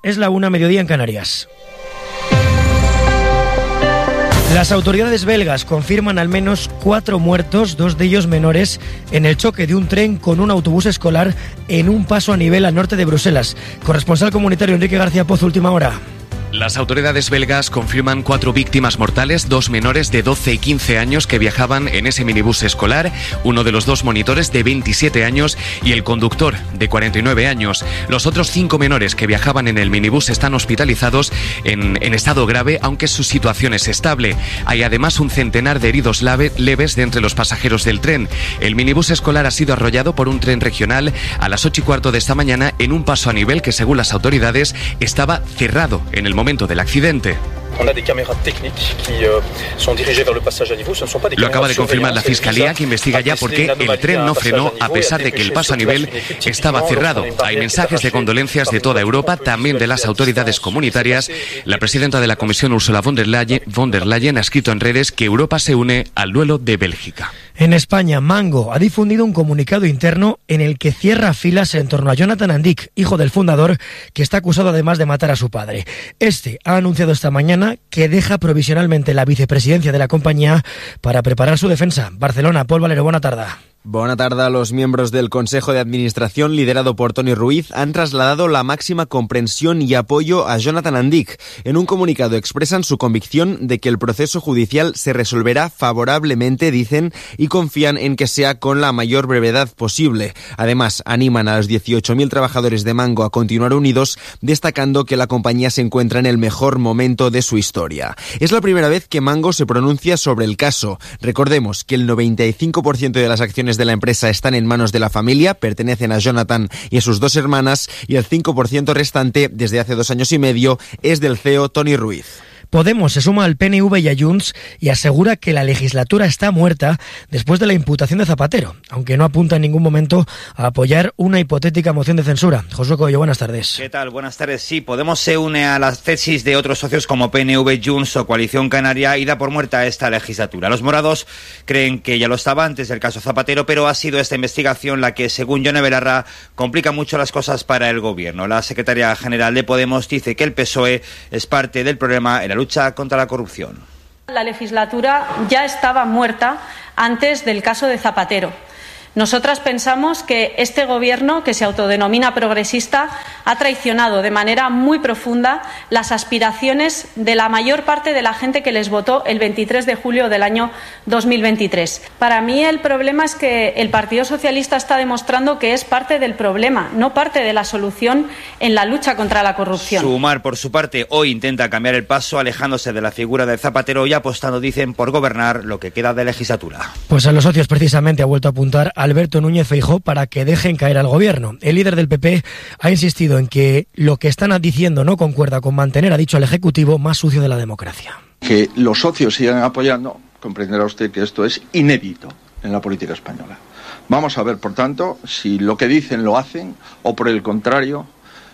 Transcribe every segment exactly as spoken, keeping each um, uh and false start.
Es la una, mediodía en Canarias. Las autoridades belgas confirman al menos cuatro muertos, dos de ellos menores, en el choque de un tren con un autobús escolar en un paso a nivel al norte de Bruselas. Corresponsal comunitario Enrique García Pozo, última hora. Las autoridades belgas confirman cuatro víctimas mortales, dos menores de doce y quince años que viajaban en ese minibús escolar, uno de los dos monitores de veintisiete años y el conductor de cuarenta y nueve años. Los otros cinco menores que viajaban en el minibús están hospitalizados en, en estado grave, aunque su situación es estable. Hay además un centenar de heridos lave, leves de entre los pasajeros del tren. El minibús escolar ha sido arrollado por un tren regional a las ocho y cuarto de esta mañana en un paso a nivel que, según las autoridades, estaba cerrado en el momento del accidente. Lo acaba de confirmar la Fiscalía, que investiga ya por qué el tren no frenó a pesar de que el paso a nivel estaba cerrado. Hay mensajes de condolencias de toda Europa, también de las autoridades comunitarias. La presidenta de la Comisión, Ursula von der Leyen, von der Leyen ha escrito en redes que Europa se une al duelo de Bélgica. En España, Mango ha difundido un comunicado interno en el que cierra filas en torno a Jonathan Andic, hijo del fundador, que está acusado además de matar a su padre. Este ha anunciado esta mañana que deja provisionalmente la vicepresidencia de la compañía para preparar su defensa. Barcelona, Pol Valero, buena tarde. Buena tarde. Los miembros del Consejo de Administración, liderado por Toni Ruiz, han trasladado la máxima comprensión y apoyo a Jonathan Andic. En un comunicado expresan su convicción de que el proceso judicial se resolverá favorablemente, dicen, y confían en que sea con la mayor brevedad posible. Además, animan a los dieciocho mil trabajadores de Mango a continuar unidos, destacando que la compañía se encuentra en el mejor momento de su historia. Es la primera vez que Mango se pronuncia sobre el caso. Recordemos que el noventa y cinco por ciento de las acciones de la empresa están en manos de la familia, pertenecen a Jonathan y a sus dos hermanas, y el cinco por ciento restante, desde hace dos años y medio, es del C E O Toni Ruiz. Podemos se suma al P N V y a Junts y asegura que la legislatura está muerta después de la imputación de Zapatero, aunque no apunta en ningún momento a apoyar una hipotética moción de censura. Josué Coello, buenas tardes. ¿Qué tal? Buenas tardes. Sí, Podemos se une a las tesis de otros socios como P N V, Junts o Coalición Canaria y da por muerta esta legislatura. Los morados creen que ya lo estaba antes del caso Zapatero, pero ha sido esta investigación la que, según Yone Belarra, complica mucho las cosas para el gobierno. La secretaria general de Podemos dice que el P S O E es parte del problema en la lucha contra la corrupción. La legislatura ya estaba muerta antes del caso de Zapatero. Nosotras pensamos que este gobierno, que se autodenomina progresista, ha traicionado de manera muy profunda las aspiraciones de la mayor parte de la gente que les votó el veintitrés de julio del año dos mil veintitrés. Para mí el problema es que el Partido Socialista está demostrando que es parte del problema, no parte de la solución en la lucha contra la corrupción. Sumar, por su parte, hoy intenta cambiar el paso, alejándose de la figura de Zapatero y apostando, dicen, por gobernar lo que queda de legislatura. Pues a los socios precisamente ha vuelto a apuntar Alberto Núñez Feijóo para que dejen caer al gobierno. El líder del P P ha insistido en que lo que están diciendo no concuerda con mantener, ha dicho al Ejecutivo, más sucio de la democracia. Que los socios sigan apoyando, comprenderá usted que esto es inédito en la política española. Vamos a ver, por tanto, si lo que dicen lo hacen o, por el contrario,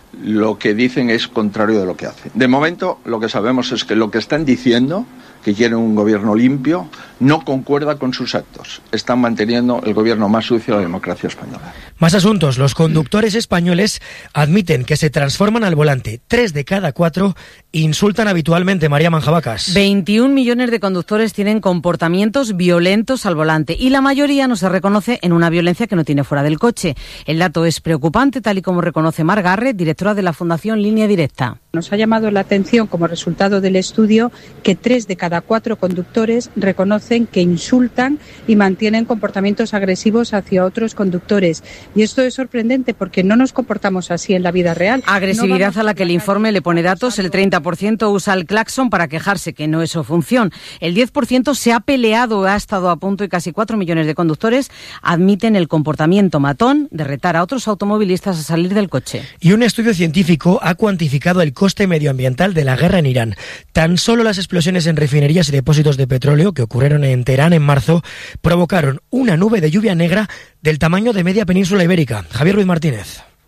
lo que dicen es contrario de lo que hacen. De momento, lo que sabemos es que lo que están diciendo, que quieren un gobierno limpio, no concuerda con sus actos. Están manteniendo el gobierno más sucio de la democracia española. Más asuntos. Los conductores españoles admiten que se transforman al volante. Tres de cada cuatro insultan habitualmente. María Manjabacas. veintiún millones de conductores tienen comportamientos violentos al volante y la mayoría no se reconoce en una violencia que no tiene fuera del coche. El dato es preocupante, tal y como reconoce Mar Garret, directora de la Fundación Línea Directa. Nos ha llamado la atención, como resultado del estudio, que tres de cada cuatro conductores reconocen que insultan y mantienen comportamientos agresivos hacia otros conductores. Y esto es sorprendente porque no nos comportamos así en la vida real. Agresividad no a la que el informe le pone datos. El treinta por ciento usa el claxon para quejarse, que no es su función. El diez por ciento se ha peleado, ha estado a punto, y casi cuatro millones de conductores admiten el comportamiento matón de retar a otros automovilistas a salir del coche. Y un estudio científico ha cuantificado el coste medioambiental de la guerra en Irán. Tan solo las explosiones en refinerías y depósitos de petróleo que ocurrieron en Teherán en marzo provocaron una nube de lluvia negra del tamaño de media península ibérica. Javier Ruiz Martínez.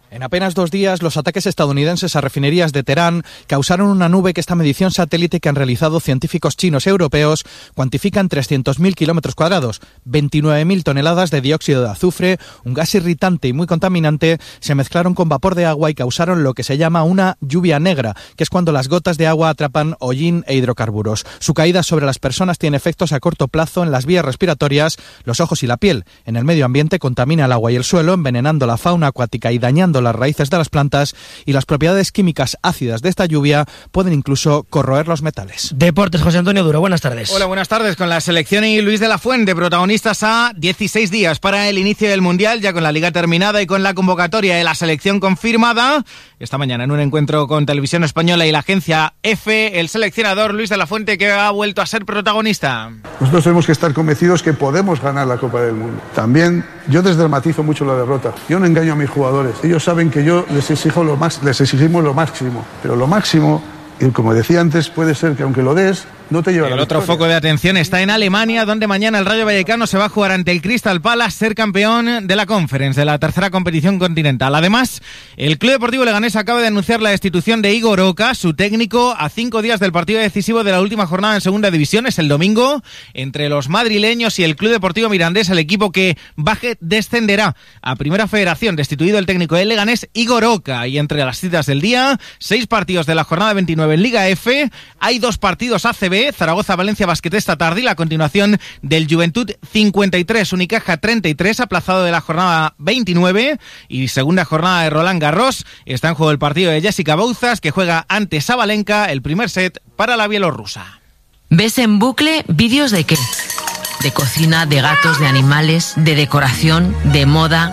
En apenas dos días, los ataques estadounidenses a refinerías de Teherán causaron una nube que esta medición satélite que han realizado científicos chinos y europeos cuantifica en trescientos mil kilómetros cuadrados. veintinueve mil toneladas de dióxido de azufre, un gas irritante y muy contaminante, se mezclaron con vapor de agua y causaron lo que se llama una lluvia negra, que es cuando las gotas de agua atrapan hollín e hidrocarburos. Su caída sobre las personas tiene efectos a corto plazo en las vías respiratorias, los ojos y la piel. En el medio ambiente contamina el agua y el suelo, envenenando la fauna acuática y dañando las raíces de las plantas, y las propiedades químicas ácidas de esta lluvia pueden incluso corroer los metales. Deportes, José Antonio Duro, buenas tardes. Hola, buenas tardes. Con la selección y Luis de la Fuente, protagonistas a dieciséis días para el inicio del Mundial, ya con la liga terminada y con la convocatoria de la selección confirmada. Esta mañana en un encuentro con Televisión Española y la agencia EFE, el seleccionador Luis de la Fuente, que ha vuelto a ser protagonista. Nosotros tenemos que estar convencidos que podemos ganar la Copa del Mundo. También yo desdramatizo mucho la derrota. Yo no engaño a mis jugadores. Ellos saben que yo les exijo lo más, les exigimos lo máximo, pero lo máximo, y como decía antes, puede ser que aunque lo des, no te lleva a la El otro victoria. foco de atención está en Alemania, donde mañana el Rayo Vallecano se va a jugar ante el Crystal Palace, ser campeón de la Conference, de la tercera competición continental. Además, el Club Deportivo Leganés acaba de anunciar la destitución de Igor Oca, su técnico, a cinco días del partido decisivo de la última jornada en Segunda División. Es el domingo, entre los madrileños y el Club Deportivo Mirandés, el equipo que baje descenderá a Primera Federación. Destituido el técnico del Leganés, Igor Oca. Y entre las citas del día, seis partidos de la jornada veintinueve en Liga F. Hay dos partidos A C B, Zaragoza-Valencia Basket esta tarde, y la continuación del Juventud cincuenta y tres, Unicaja treinta y tres, aplazado de la jornada veintinueve, y segunda jornada de Roland Garros. Está en juego el partido de Jessica Bouzas, que juega ante Sabalenka, el primer set para la bielorrusa. ¿Ves en bucle vídeos de qué? De cocina, de gatos, de animales, de decoración, de moda,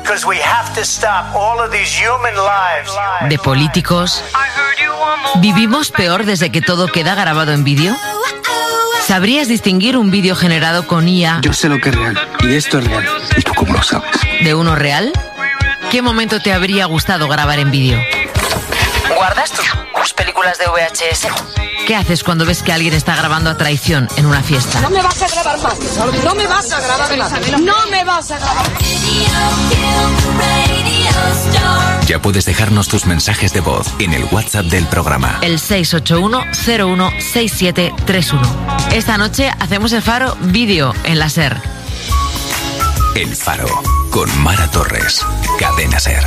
de políticos. ¿Vivimos peor desde que todo queda grabado en vídeo? ¿Sabrías distinguir un vídeo generado con I A? Yo sé lo que es real, y esto es real. ¿Y tú cómo lo sabes? ¿De uno real? ¿Qué momento te habría gustado grabar en vídeo? ¿Guardas tus, tus películas de V H S? ¿Qué haces cuando ves que alguien está grabando a traición en una fiesta? No me vas a grabar más. No me vas a grabar más. No me vas a grabar. Ya puedes dejarnos tus mensajes de voz en el WhatsApp del programa. El seis ocho uno cero uno seis siete tres uno. Esta noche hacemos el Faro vídeo en la SER. El Faro, con Mara Torres. Cadena SER.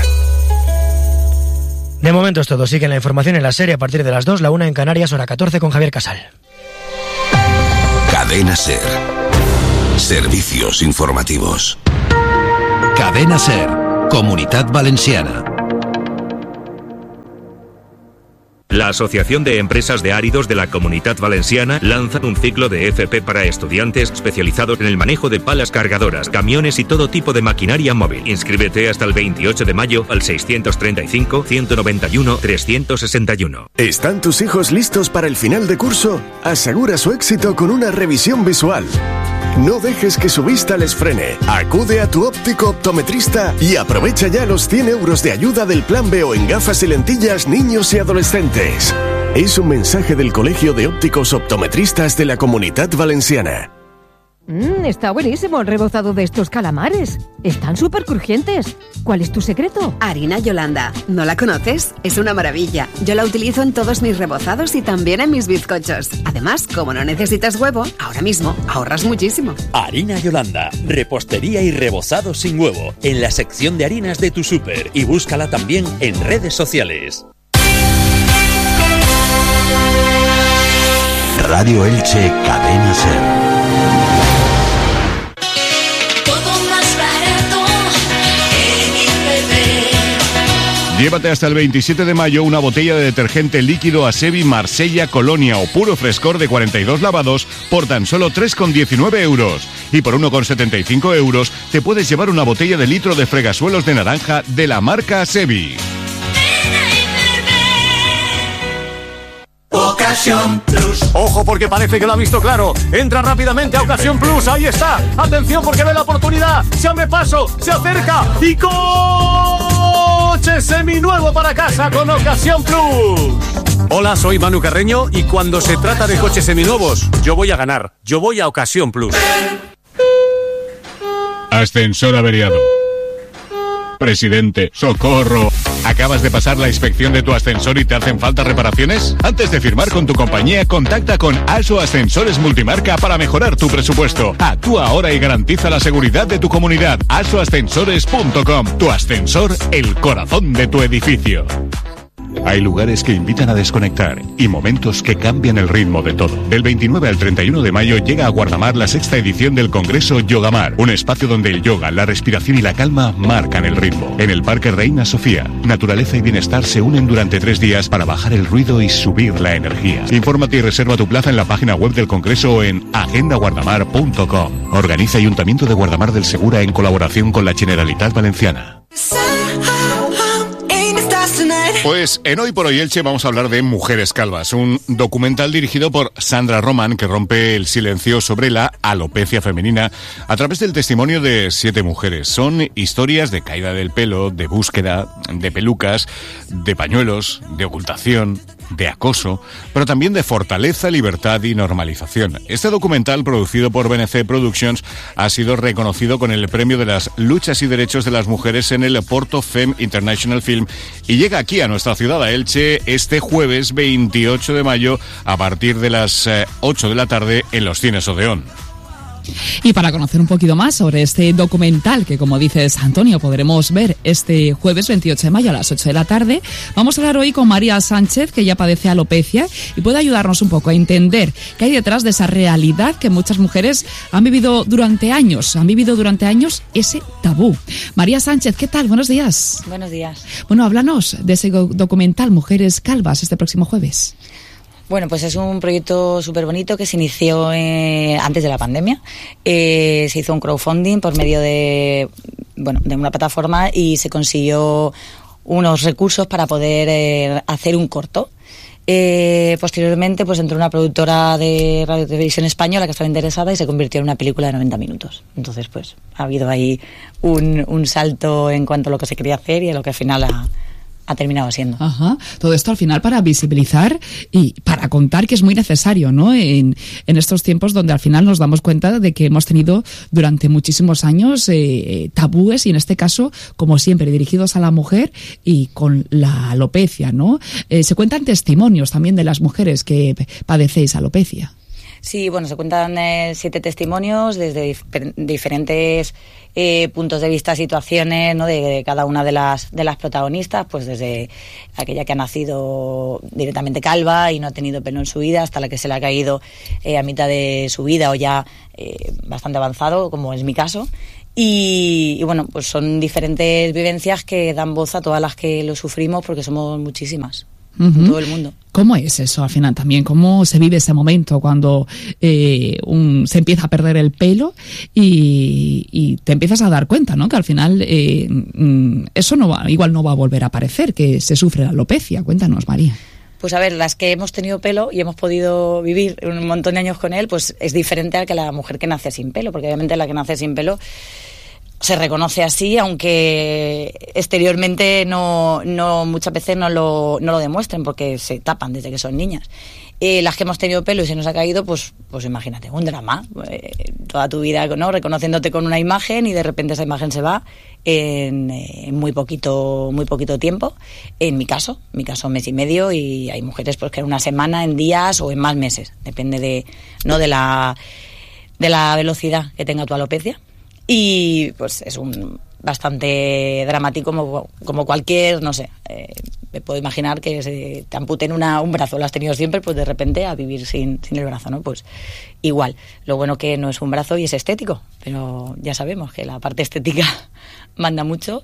De momento es todo. Sigue la información en la serie a partir de las dos, la una en Canarias, hora catorce, con Javier Casal. Cadena SER. Servicios informativos. Cadena SER. Comunitat Valenciana. La Asociación de Empresas de Áridos de la Comunitat Valenciana lanza un ciclo de F P para estudiantes especializados en el manejo de palas cargadoras, camiones y todo tipo de maquinaria móvil. Inscríbete hasta el veintiocho de mayo al seiscientos treinta y cinco, ciento noventa y uno, trescientos sesenta y uno. ¿Están tus hijos listos para el final de curso? Asegura su éxito con una revisión visual. No dejes que su vista les frene. Acude a tu óptico optometrista y aprovecha ya los cien euros de ayuda del Plan B O en gafas y lentillas niños y adolescentes. Es un mensaje del Colegio de Ópticos Optometristas de la Comunitat Valenciana. Mmm, está buenísimo el rebozado de estos calamares. Están súper crujientes. ¿Cuál es tu secreto? Harina Yolanda. ¿No la conoces? Es una maravilla. Yo la utilizo en todos mis rebozados y también en mis bizcochos. Además, como no necesitas huevo, ahora mismo ahorras muchísimo. Harina Yolanda. Repostería y rebozado sin huevo. En la sección de harinas de tu súper. Y búscala también en redes sociales. Radio Elche, Cadena SER. Llévate hasta el veintisiete de mayo una botella de detergente líquido Asevi Marsella Colonia o puro frescor de cuarenta y dos lavados por tan solo tres con diecinueve euros. Y por uno con setenta y cinco euros te puedes llevar una botella de litro de fregasuelos de naranja de la marca Asevi. Ocasión Plus. Ojo porque parece que lo ha visto claro. Entra rápidamente a Ocasión Plus. Ahí está. Atención porque ve la oportunidad. Se abre paso. Se acerca. Y coche seminuevo para casa con Ocasión Plus. Hola, soy Manu Carreño y cuando se trata de coches seminuevos, yo voy a ganar. Yo voy a Ocasión Plus. Ascensor averiado. Presidente, ¡socorro! ¿Acabas de pasar la inspección de tu ascensor y te hacen falta reparaciones? Antes de firmar con tu compañía, contacta con ASO Ascensores Multimarca para mejorar tu presupuesto. Actúa ahora y garantiza la seguridad de tu comunidad. aso ascensores punto com. Tu ascensor, el corazón de tu edificio. Hay lugares que invitan a desconectar y momentos que cambian el ritmo de todo. Del veintinueve al treinta y uno de mayo llega a Guardamar la sexta edición del Congreso Yogamar, un espacio donde el yoga, la respiración y la calma marcan el ritmo. En el Parque Reina Sofía, naturaleza y bienestar se unen durante tres días para bajar el ruido y subir la energía. Infórmate y reserva tu plaza en la página web del Congreso o en agenda guardamar punto com. Organiza Ayuntamiento de Guardamar del Segura en colaboración con la Generalitat Valenciana. Pues en Hoy por Hoy Elche vamos a hablar de Mujeres Calvas, un documental dirigido por Sandra Roman que rompe el silencio sobre la alopecia femenina a través del testimonio de siete mujeres. Son historias de caída del pelo, de búsqueda, de pelucas, de pañuelos, de ocultación, de acoso, pero también de fortaleza, libertad y normalización. Este documental, producido por B N C Productions, ha sido reconocido con el premio de las luchas y derechos de las mujeres en el Porto Fem International Film y llega aquí a nuestra ciudad, a Elche, este jueves veintiocho de mayo a partir de las eh, ocho de la tarde en los cines Odeón. Y para conocer un poquito más sobre este documental que, como dices, Antonio, podremos ver este jueves veintiocho de mayo a las ocho de la tarde, vamos a hablar hoy con María Sánchez, que ya padece alopecia y puede ayudarnos un poco a entender qué hay detrás de esa realidad que muchas mujeres han vivido durante años, han vivido durante años ese tabú. María Sánchez, ¿qué tal? Buenos días. Buenos días. Bueno, háblanos de ese documental Mujeres Calvas este próximo jueves. Bueno, pues es un proyecto súper bonito que se inició eh, antes de la pandemia. Eh, se hizo un crowdfunding por medio de, bueno, de una plataforma y se consiguió unos recursos para poder eh, hacer un corto. Eh, posteriormente, pues entró una productora de radio y televisión española que estaba interesada y se convirtió en una película de noventa minutos. Entonces, pues ha habido ahí un, un salto en cuanto a lo que se quería hacer y a lo que al final ha... ha terminado siendo. Ajá. Todo esto al final para visibilizar y para contar que es muy necesario, ¿no? En, en estos tiempos donde al final nos damos cuenta de que hemos tenido durante muchísimos años eh, tabúes y en este caso, como siempre, dirigidos a la mujer y con la alopecia, ¿no? Eh, se cuentan testimonios también de las mujeres que padecéis alopecia. Sí, bueno, se cuentan eh, siete testimonios desde dif- diferentes eh, puntos de vista, situaciones, ¿no? De, de cada una de las de las protagonistas, pues desde aquella que ha nacido directamente calva y no ha tenido pelo en su vida, hasta la que se le ha caído eh, a mitad de su vida o ya eh, bastante avanzado, como es mi caso. Y, y bueno, pues son diferentes vivencias que dan voz a todas las que lo sufrimos, porque somos muchísimas. Uh-huh. Todo el mundo. ¿Cómo es eso al final también? ¿Cómo se vive ese momento cuando eh, un, se empieza a perder el pelo y, y te empiezas a dar cuenta, ¿no? Que al final eh, eso no va, igual no va a volver a aparecer, que se sufre la alopecia. Cuéntanos, María. Pues a ver, las que hemos tenido pelo y hemos podido vivir un montón de años con él, pues es diferente a que la mujer que nace sin pelo, porque obviamente la que nace sin pelo se reconoce así, aunque exteriormente no, no muchas veces no lo, no lo demuestren porque se tapan desde que son niñas. Eh, las que hemos tenido pelo y se nos ha caído, pues, pues imagínate, un drama. Eh, toda tu vida, ¿no? Reconociéndote con una imagen y de repente esa imagen se va en, en muy poquito, muy poquito tiempo. En mi caso, en mi caso mes y medio, y hay mujeres pues que en una semana, en días o en más meses, depende de, ¿no? de la, de la velocidad que tenga tu alopecia. Y pues es un bastante dramático como, como cualquier, no sé, eh, me puedo imaginar que se te amputen una, un brazo, lo has tenido siempre, pues de repente a vivir sin, sin el brazo, ¿no? Pues igual, lo bueno que no es un brazo y es estético, pero ya sabemos que la parte estética manda mucho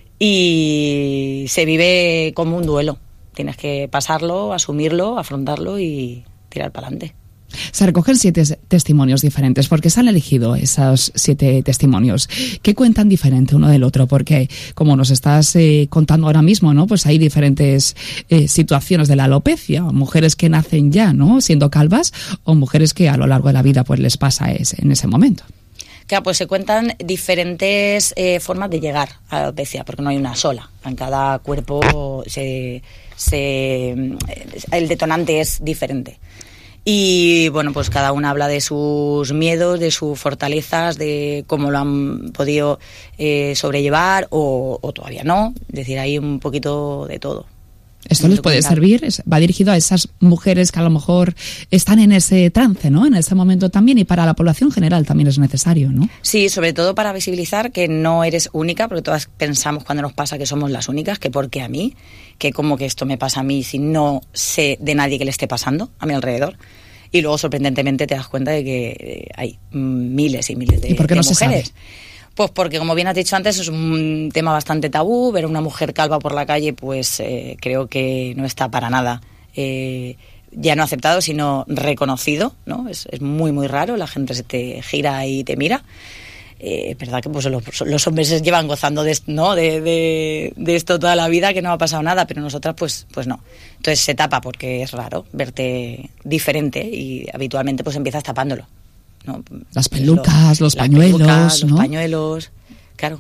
y se vive como un duelo, tienes que pasarlo, asumirlo, afrontarlo y tirar para adelante. Se recogen siete testimonios diferentes. ¿Por qué se han elegido esos siete testimonios? ¿Qué cuentan diferente uno del otro? Porque, como nos estás eh, contando ahora mismo, ¿no? Pues hay diferentes eh, situaciones de la alopecia. Mujeres que nacen ya, ¿no? Siendo calvas, o mujeres que a lo largo de la vida pues les pasa ese, en ese momento. Claro, pues se cuentan diferentes eh, formas de llegar a la alopecia, porque no hay una sola. En cada cuerpo se, se, el detonante es diferente. Y bueno, pues cada una habla de sus miedos, de sus fortalezas, de cómo lo han podido eh, sobrellevar o, o todavía no. Es decir, hay un poquito de todo. Esto les puede servir, va dirigido a esas mujeres que a lo mejor están en ese trance, ¿no? En ese momento también, y para la población general también es necesario, ¿no? Sí, sobre todo para visibilizar que no eres única, porque todas pensamos cuando nos pasa que somos las únicas, que porque a mí, que como que esto me pasa a mí si no sé de nadie que le esté pasando a mi alrededor. Y luego, sorprendentemente, te das cuenta de que hay miles y miles de, ¿Y por qué de no mujeres. Se sabe? Pues porque, como bien has dicho antes, es un tema bastante tabú. Ver a una mujer calva por la calle, pues eh, creo que no está para nada eh, ya no aceptado, sino reconocido, ¿no? Es, es muy, muy raro. La gente se te gira y te mira. Eh, es verdad que pues los, los hombres llevan gozando de, ¿no? de, de, de esto toda la vida, que no ha pasado nada, pero nosotras pues, pues no. Entonces se tapa porque es raro verte diferente y habitualmente pues empiezas tapándolo. ¿No? Las pelucas, lo, los pañuelos, pelucas, ¿no? Los pañuelos, claro.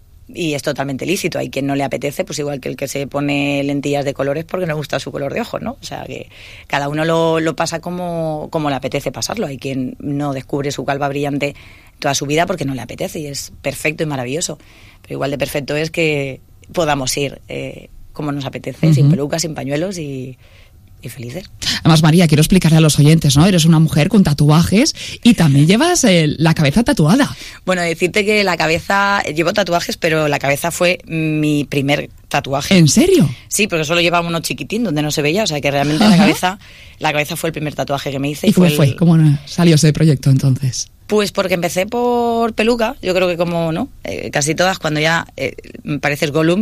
Y es totalmente lícito. Hay quien no le apetece, pues igual que el que se pone lentillas de colores porque no le gusta su color de ojos, ¿no? O sea, que cada uno lo, lo pasa como, como le apetece pasarlo. Hay quien no descubre su calva brillante toda su vida porque no le apetece y es perfecto y maravilloso. Pero igual de perfecto es que podamos ir eh, como nos apetece, uh-huh. sin pelucas, sin pañuelos y... y felices. Además, María, quiero explicarle a los oyentes, ¿no? Eres una mujer con tatuajes y también llevas eh, la cabeza tatuada. Bueno, decirte que la cabeza... Llevo tatuajes, pero la cabeza fue mi primer tatuaje. ¿En serio? Sí, porque solo llevaba uno chiquitín donde no se veía, o sea que realmente Ajá. la cabeza la cabeza fue el primer tatuaje que me hice. ¿Y, y cómo fue? El... ¿Cómo salió ese proyecto entonces? Pues porque empecé por peluca, yo creo que como, ¿no? Eh, casi todas, cuando ya eh, pareces Gollum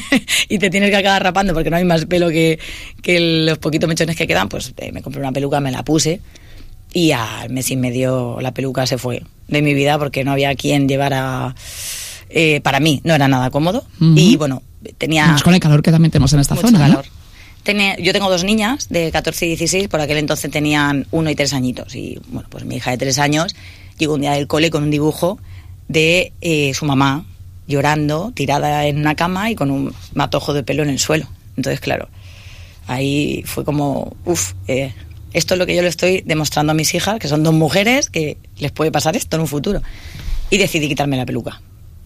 y te tienes que acabar rapando porque no hay más pelo que, que los poquitos mechones que quedan, pues eh, me compré una peluca, me la puse y al mes y medio la peluca se fue de mi vida porque no había quien llevara... Eh, para mí no era nada cómodo uh-huh. y bueno, tenía... Más con el calor que también tenemos en esta mucho zona, calor. ¿no? Tenía, yo tengo dos niñas de catorce y dieciséis, por aquel entonces tenían uno y tres añitos y bueno, pues mi hija de tres años llegó un día del cole con un dibujo de eh, su mamá llorando, tirada en una cama y con un matojo de pelo en el suelo. Entonces, claro, ahí fue como, uff, eh, esto es lo que yo le estoy demostrando a mis hijas, que son dos mujeres, que les puede pasar esto en un futuro. Y decidí quitarme la peluca.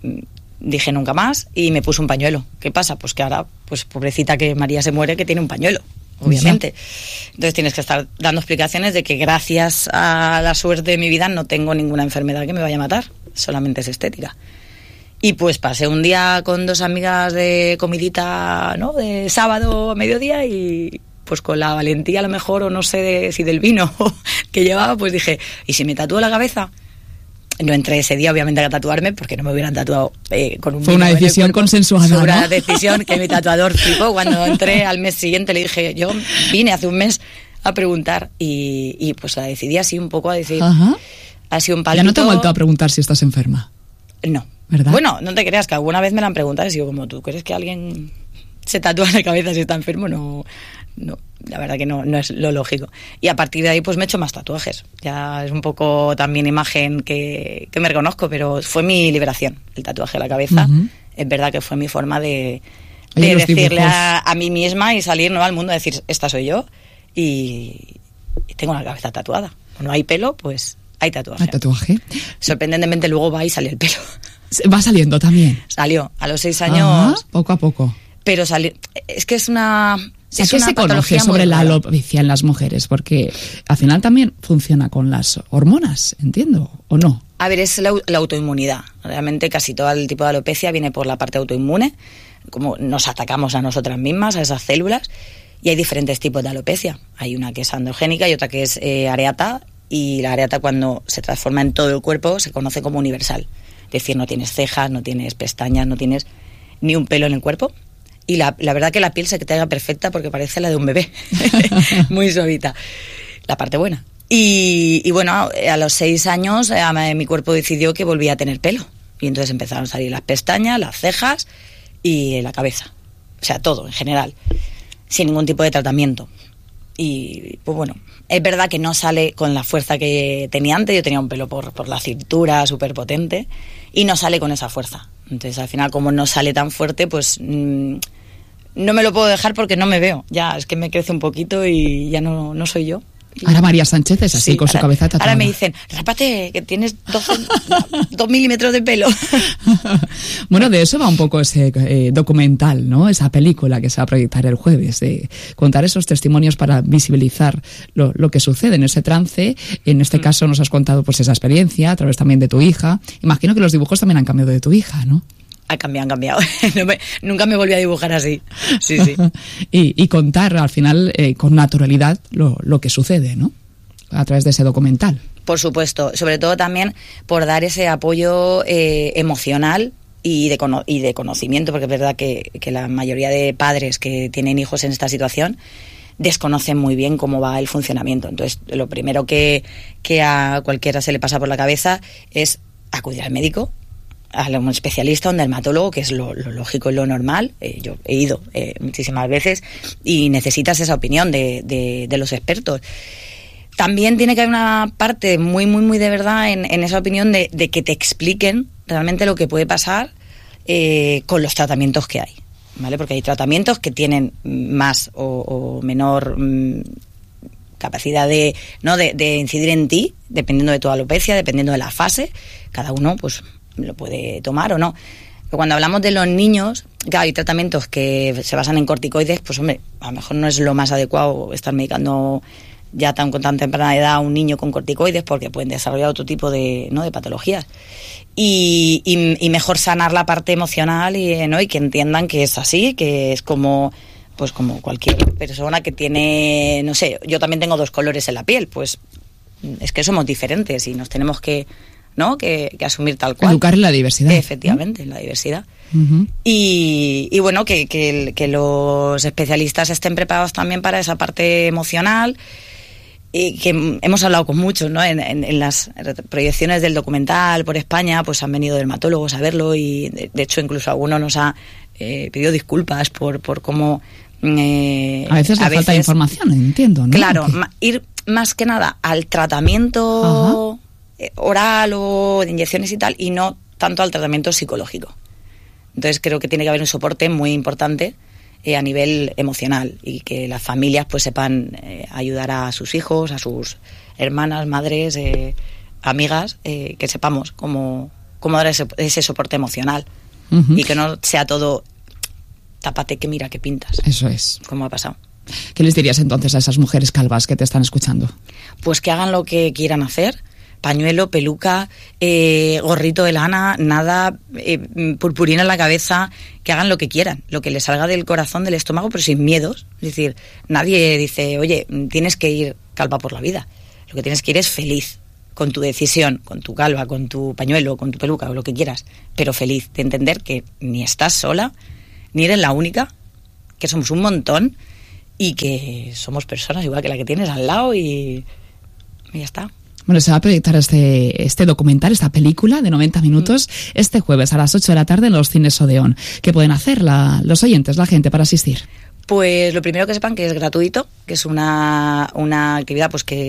Dije nunca más y me puse un pañuelo. ¿Qué pasa? Pues que ahora, pues pobrecita que María se muere, que tiene un pañuelo. Obviamente. Entonces tienes que estar dando explicaciones de que gracias a la suerte de mi vida no tengo ninguna enfermedad que me vaya a matar, solamente es estética. Y pues pasé un día con dos amigas de comidita, ¿no? De sábado a mediodía y pues con la valentía a lo mejor, o no sé de, si del vino que llevaba, pues dije, ¿y si me tatúo la cabeza? No entré ese día, obviamente, a tatuarme, porque no me hubieran tatuado eh, con un... Fue una decisión consensuada, Fue una ¿no? decisión que mi tatuador flipó. Cuando entré al mes siguiente le dije, yo vine hace un mes a preguntar y, y pues la decidí así un poco a decir... Ajá. Ha sido un palpito... Ya no te he vuelto a preguntar si estás enferma. No. ¿Verdad? Bueno, no te creas, que alguna vez me la han preguntado y digo, como tú crees que alguien se tatúa la cabeza si está enfermo, no... no. La verdad que no, no es lo lógico. Y a partir de ahí pues me he hecho más tatuajes. Ya es un poco también imagen que, que me reconozco, pero fue mi liberación, el tatuaje de la cabeza. Uh-huh. Es verdad que fue mi forma de, de decirle a, a mí misma y salir, ¿no?, al mundo, decir, esta soy yo y, y tengo la cabeza tatuada. No hay pelo, pues hay tatuaje. ¿Hay tatuaje? Sorprendentemente luego va y sale el pelo. Va saliendo también. Salió a los seis años. Ajá, poco a poco. Pero salió. Es que es una... ¿A qué se conoce sobre la alopecia en las mujeres? Porque al final también funciona con las hormonas, entiendo, ¿o no? A ver, es la, la autoinmunidad. Realmente casi todo el tipo de alopecia viene por la parte autoinmune, como nos atacamos a nosotras mismas, a esas células, y hay diferentes tipos de alopecia. Hay una que es androgénica y otra que es eh, areata, y la areata, cuando se transforma en todo el cuerpo, se conoce como universal. Es decir, no tienes cejas, no tienes pestañas, no tienes ni un pelo en el cuerpo. Y la, la verdad que la piel se te haga perfecta porque parece la de un bebé, muy suavita, la parte buena. Y, y bueno, a los seis años a, mi cuerpo decidió que volvía a tener pelo. Y entonces empezaron a salir las pestañas, las cejas y la cabeza. O sea, todo en general, sin ningún tipo de tratamiento. Y pues bueno, es verdad que no sale con la fuerza que tenía antes. Yo tenía un pelo por, por la cintura súper potente y no sale con esa fuerza. Entonces al final, como no sale tan fuerte, pues... Mmm, no me lo puedo dejar porque no me veo. Ya, es que me crece un poquito y ya no, no soy yo. Ahora María Sánchez es así, Sí, con ahora, su cabeza tatuada. Ahora me dicen, rápate, que tienes doce, dos milímetros de pelo. Bueno, de eso va un poco ese eh, documental, ¿no? Esa película que se va a proyectar el jueves, de contar esos testimonios para visibilizar lo, lo que sucede en ese trance. En este mm. caso nos has contado pues esa experiencia a través también de tu hija. Imagino que los dibujos también han cambiado de tu hija, ¿no? Ha cambiado, han cambiado. No me, nunca me volví a dibujar así. Sí, sí. y, y contar al final eh, con naturalidad lo, lo que sucede, ¿no? A través de ese documental. Por supuesto. Sobre todo también por dar ese apoyo eh, emocional y de, cono- y de conocimiento, porque es verdad que, que la mayoría de padres que tienen hijos en esta situación desconocen muy bien cómo va el funcionamiento. Entonces, lo primero que, que a cualquiera se le pasa por la cabeza es acudir al médico, a un especialista, a un dermatólogo, que es lo, lo lógico y lo normal. Eh, yo he ido eh, muchísimas veces y necesitas esa opinión de, de, de los expertos. También tiene que haber una parte muy, muy, muy de verdad en, en esa opinión de, de que te expliquen realmente lo que puede pasar eh, con los tratamientos que hay, ¿vale? Porque hay tratamientos que tienen más o, o menor mmm, capacidad de, ¿no? de, de incidir en ti, dependiendo de tu alopecia, dependiendo de la fase. Cada uno, pues, lo puede tomar o no. Pero cuando hablamos de los niños, claro, hay tratamientos que se basan en corticoides, pues hombre, a lo mejor no es lo más adecuado estar medicando ya tan con tan temprana edad a un niño con corticoides, porque pueden desarrollar otro tipo de, ¿no? de patologías. Y, y, y mejor sanar la parte emocional y, ¿no? y que entiendan que es así, que es como, pues como cualquier persona que tiene, no sé, yo también tengo dos colores en la piel, pues es que somos diferentes y nos tenemos que ¿no? Que, que asumir tal cual. Educar en la diversidad. Efectivamente, ¿no? En la diversidad. Uh-huh. Y, y bueno, que, que, que los especialistas estén preparados también para esa parte emocional, y que hemos hablado con muchos, ¿no? En, en, en las proyecciones del documental por España, pues han venido dermatólogos a verlo y de, de hecho incluso alguno nos ha eh, pedido disculpas por, por cómo... Eh, a veces le falta información, entiendo, ¿no? Claro, ma, ir más que nada al tratamiento... Ajá. oral o de inyecciones y tal, y no tanto al tratamiento psicológico. Entonces creo que tiene que haber un soporte muy importante eh, a nivel emocional y que las familias pues sepan eh, ayudar a sus hijos, a sus hermanas, madres, eh, amigas, eh, que sepamos cómo, cómo dar ese, ese soporte emocional. Uh-huh. Y que no sea todo tápate que mira que pintas. Eso es. Como ha pasado. ¿Qué les dirías entonces a esas mujeres calvas que te están escuchando? Pues que hagan lo que quieran hacer. Pañuelo, peluca, eh, gorrito de lana, nada, eh, purpurina en la cabeza, que hagan lo que quieran, lo que les salga del corazón, del estómago, pero sin miedos. Es decir, nadie dice, oye, tienes que ir calva por la vida. Lo que tienes que ir es feliz con tu decisión, con tu calva, con tu pañuelo, con tu peluca, o lo que quieras, pero feliz de entender que ni estás sola, ni eres la única, que somos un montón y que somos personas igual que la que tienes al lado y, y ya está. Bueno, se va a proyectar este, este documental, esta película de noventa minutos, este jueves a las ocho de la tarde en los cines Odeón. ¿Qué pueden hacer la, los oyentes, la gente, para asistir? Pues lo primero que sepan que es gratuito, que es una, una actividad pues que